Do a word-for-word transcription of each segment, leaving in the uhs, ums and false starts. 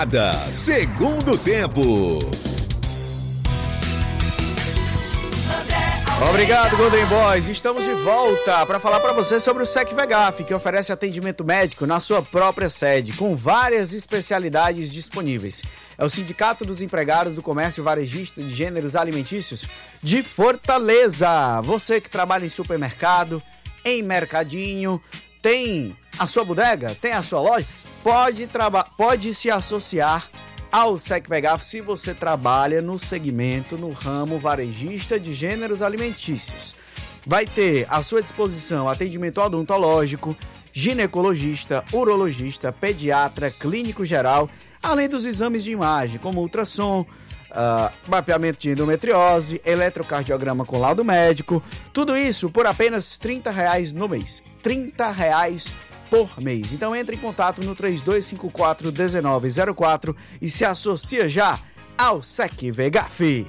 Segundo tempo. Obrigado, Golden Boys. Estamos de volta para falar para você sobre o SecVegaf, que oferece atendimento médico na sua própria sede, com várias especialidades disponíveis. É o Sindicato dos Empregados do Comércio Varejista de Gêneros Alimentícios de Fortaleza. Você que trabalha em supermercado, em mercadinho, tem a sua bodega, tem a sua loja, pode, traba- pode se associar ao SecVegaf se você trabalha no segmento, no ramo varejista de gêneros alimentícios. Vai ter à sua disposição atendimento odontológico, ginecologista, urologista, pediatra, clínico geral, além dos exames de imagem, como ultrassom, uh, mapeamento de endometriose, eletrocardiograma com laudo médico, tudo isso por apenas trinta reais no mês. trinta reais por mês. Então entre em contato no três dois cinco quatro, um nove zero quatro e se associa já ao SecVegaf.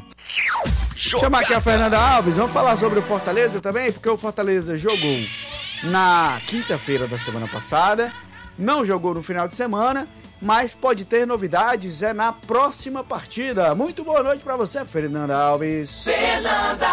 Chama aqui a Fernanda Alves, vamos falar sobre o Fortaleza também, porque o Fortaleza jogou na quinta-feira da semana passada, não jogou no final de semana, mas pode ter novidades é na próxima partida. Muito boa noite pra você, Fernanda Alves. Fernanda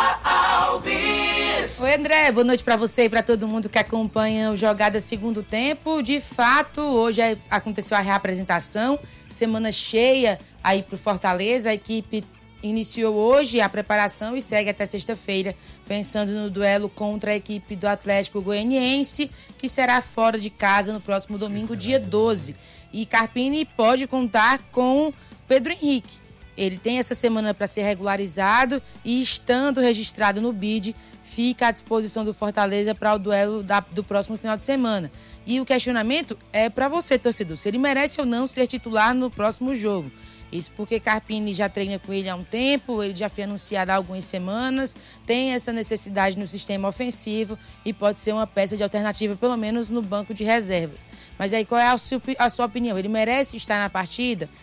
Alves. Oi, André, boa noite pra você e pra todo mundo que acompanha o Jogada Segundo Tempo. De fato, hoje aconteceu a reapresentação, semana cheia aí pro Fortaleza. A equipe iniciou hoje a preparação e segue até sexta-feira, pensando no duelo contra a equipe do Atlético Goianiense, que será fora de casa no próximo domingo, dia doze. E Carpini pode contar com Pedro Henrique. Ele tem essa semana para ser regularizado e, estando registrado no B I D, fica à disposição do Fortaleza para o duelo da, do próximo final de semana. E o questionamento é para você, torcedor, se ele merece ou não ser titular no próximo jogo. Isso porque Carpini já treina com ele há um tempo, ele já foi anunciado há algumas semanas, tem essa necessidade no sistema ofensivo e pode ser uma peça de alternativa, pelo menos no banco de reservas. Mas aí, qual é a sua, a sua opinião? Ele merece estar na partida?